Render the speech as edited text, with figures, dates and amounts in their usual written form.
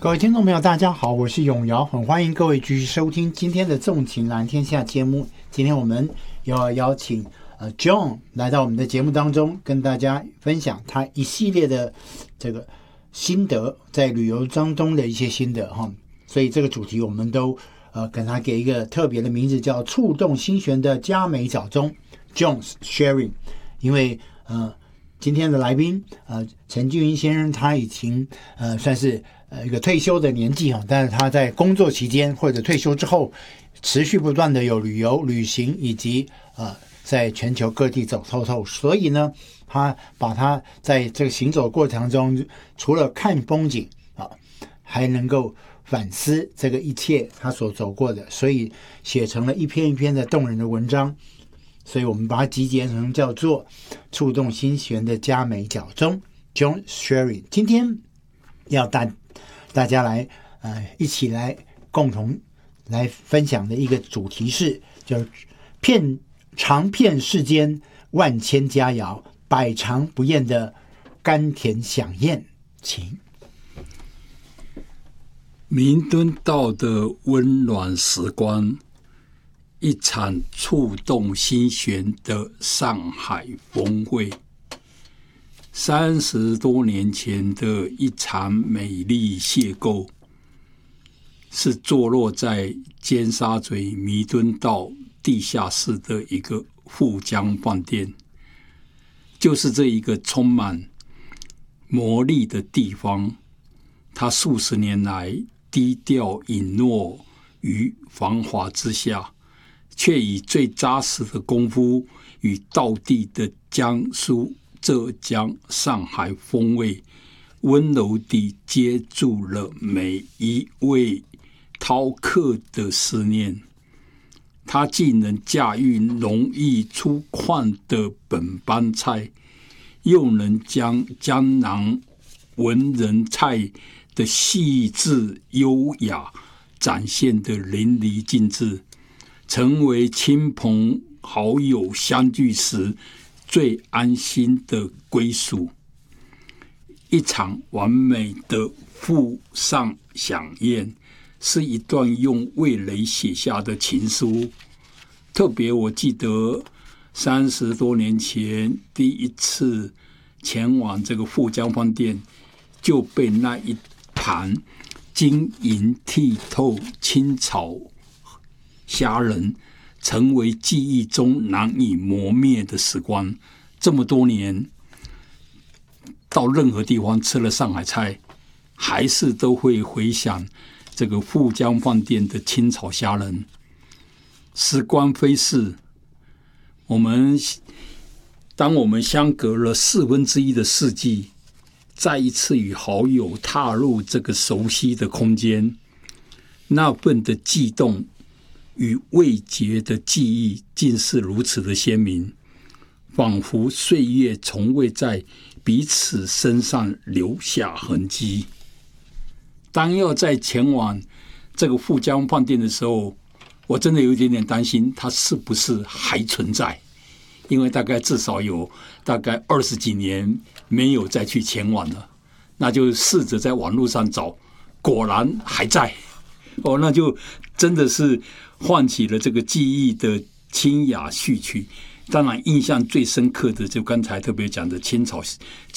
各位听众朋友大家好，我是永尧，很欢迎各位继续收听今天的纵情蓝天下节目。今天我们要邀请John 来到我们的节目当中，跟大家分享他一系列的这个心得，在旅游当中的一些心得哈。所以这个主题我们都跟他给一个特别的名字，叫触动心弦的嘉美角钟 John's Sharing。 因为今天的来宾陈俊英先生，他已经算是一个退休的年纪，但是他在工作期间或者退休之后，持续不断的有旅行以及在全球各地走透透。所以呢，他把他在这个行走过程中，除了看风景还能够反思这个一切他所走过的，所以写成了一篇一篇的动人的文章。所以我们把它集结成叫做触动心弦的嘉美角钟 John's Sharing。 今天要大家来一起来共同来分享的一个主题是，就是尝遍世间万千佳肴，百尝不厌的甘甜享宴。请。 弥敦道的温暖时光，一场触动心弦的上海风味，30多年前的一场美丽邂逅，是坐落在尖沙咀弥敦道地下室的一个富江饭店。就是这一个充满魔力的地方，它数十年来低调隐没于繁华之下，却以最扎实的功夫与道地的江苏、浙江、上海风味，温柔地接住了每一位饕客的思念。他既能驾驭浓郁粗犷的本帮菜，又能将江南文人菜的细致优雅展现得淋漓尽致，成为亲朋好友相聚时最安心的归属。一场完美的赴上飨宴，是一段用味蕾写下的情书。特别我记得30多年前第一次前往这个富江饭店，就被那一盘晶莹剔透清炒虾仁成为记忆中难以磨灭的时光。这么多年，到任何地方吃了上海菜，还是都会回想这个富江饭店的清炒虾仁。时光飞逝，当我们相隔了1/4的世纪，再一次与好友踏入这个熟悉的空间，那份的悸动与未竭的记忆竟是如此的鲜明，仿佛岁月从未在彼此身上留下痕迹。当要再前往这个富江饭店的时候，我真的有一点点担心它是不是还存在，因为大概至少有大概20几年没有再去前往了。那就试着在网络上找，果然还在那就真的是唤起了这个记忆的清雅序曲。当然印象最深刻的就刚才特别讲的清炒